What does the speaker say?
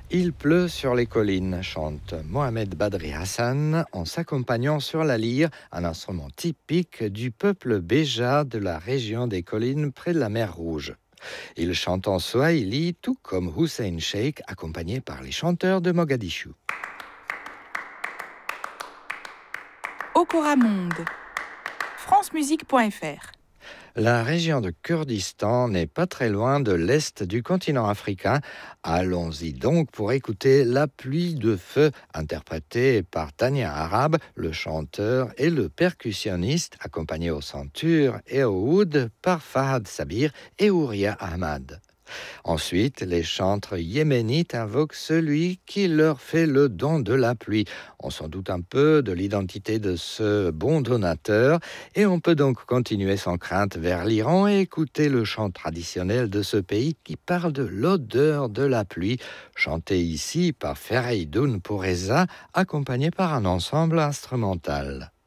Il pleut sur les collines, chante Mohamed Badri Hassan en s'accompagnant sur la lyre, un instrument typique du peuple Béja de la région des collines près de la mer Rouge. Il chante en swahili, tout comme Hussein Sheikh, accompagné par les chanteurs de Mogadiscio. Okora Monde, francemusique.fr. La région de Kurdistan n'est pas très loin de l'est du continent africain. Allons-y donc pour écouter La pluie de feu, interprétée par Tania Arab, le chanteur et le percussionniste, accompagné au santur et au oud par Fahad Sabir et Ouria Ahmad. Ensuite, les chantres yéménites invoquent celui qui leur fait le don de la pluie. On s'en doute un peu de l'identité de ce bon donateur et on peut donc continuer sans crainte vers l'Iran et écouter le chant traditionnel de ce pays qui parle de l'odeur de la pluie, chanté ici par Fereidoun Pourreza, accompagné par un ensemble instrumental.